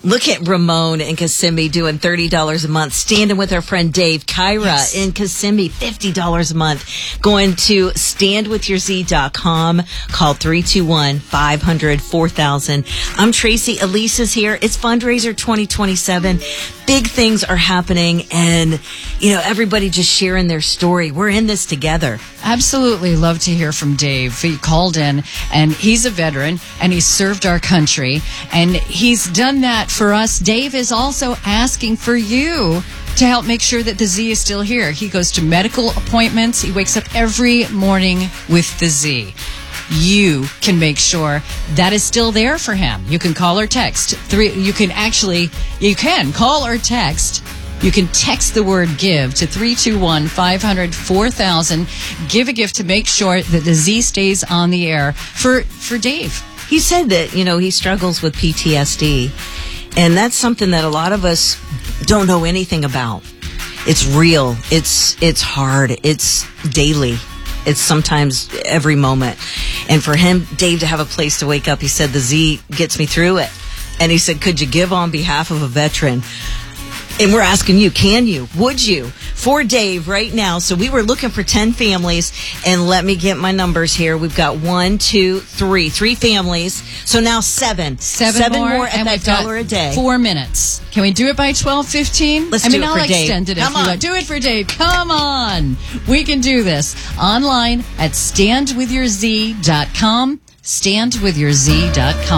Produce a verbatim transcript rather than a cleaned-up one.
Look at Ramon in Kissimmee doing thirty dollars a month. Standing with our friend Dave. Kyra yes. in Kissimmee, fifty dollars a month. Going to stand with your z dot com. Call three two one, five hundred, four thousand. I'm Tracy. Elise is here. It's fundraiser twenty twenty-seven. Big things are happening, and, you know, everybody just sharing their story. We're in this together. Absolutely love to hear from Dave. He called in, and he's a veteran, and he's served our country, and he's done that for us. Dave is also asking for you to help make sure that the Z is still here. He goes to medical appointments. He wakes up every morning with the Z. You can make sure that is still there for him. You can call or text. Three. You can actually, you can call or text. You can text the word give to three two one, five hundred, four thousand. Give a gift to make sure that the Z stays on the air for, for Dave. He said that, you know, he struggles with P T S D. And that's something that a lot of us don't know anything about. It's real. It's, it's hard. It's daily. It's sometimes every moment. And for him, Dave, to have a place to wake up, he said, the Z gets me through it. And he said, could you give on behalf of a veteran? And we're asking you, can you? Would you? For Dave right now. So we were looking for ten families. And let me get my numbers here. We've got one, two, three. Three families. So now seven. Seven, seven more, more at and that we've got dollar a day. Four minutes. Can we do it by twelve fifteen? Let's I do mean, it I'll for Dave. extend it if Come you on. want. Do it for Dave. Come on. We can do this. Online at stand with your z dot com. stand with your z dot com.